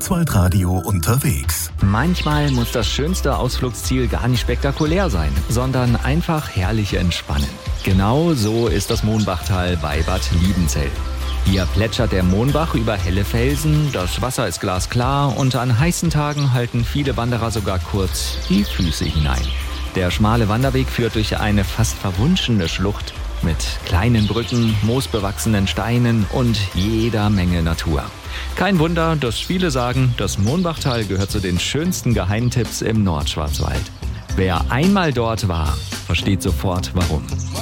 Schwarzwaldradio unterwegs. Manchmal muss das schönste Ausflugsziel gar nicht spektakulär sein, sondern einfach herrlich entspannen. Genau so ist das Mohnbachtal bei Bad Liebenzell. Hier plätschert der Mohnbach über helle Felsen, das Wasser ist glasklar und an heißen Tagen halten viele Wanderer sogar kurz die Füße hinein. Der schmale Wanderweg führt durch eine fast verwunschene Schlucht mit kleinen Brücken, moosbewachsenen Steinen und jeder Menge Natur. Kein Wunder, dass viele sagen, das Mohnbachtal gehört zu den schönsten Geheimtipps im Nordschwarzwald. Wer einmal dort war, versteht sofort warum.